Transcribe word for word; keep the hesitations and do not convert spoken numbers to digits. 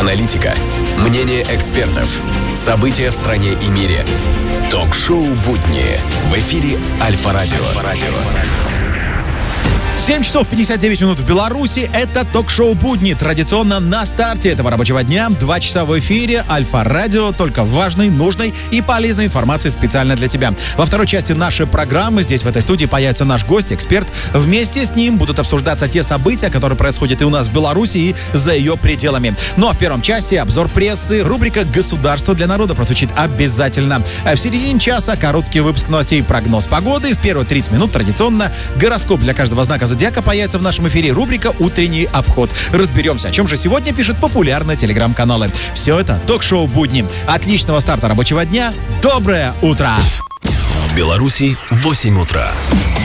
Аналитика, мнение экспертов, события в стране и мире. Ток-шоу «Будни» в эфире Альфа-Радио. семь часов пятьдесят девять минут в Беларуси. Это ток-шоу «Будни». Традиционно на старте этого рабочего дня. Два часа в эфире Альфа-Радио. Только важной, нужной и полезной информации специально для тебя. Во второй части нашей программы здесь, в этой студии, появится наш гость, эксперт. Вместе с ним будут обсуждаться те события, которые происходят и у нас в Беларуси, и за ее пределами. Ну а в первом часе обзор прессы, рубрика «Государство для народа» прозвучит обязательно. А в середине часа короткий выпуск новостей и прогноз погоды. В первые тридцать минут традиционно гороскоп для каждого знака зодиака появится в нашем эфире, рубрика «Утренний обход». Разберемся, о чем же сегодня пишут популярные телеграм-каналы. Все это ток-шоу «Будни». Отличного старта рабочего дня. Доброе утро! В Беларуси восемь утра.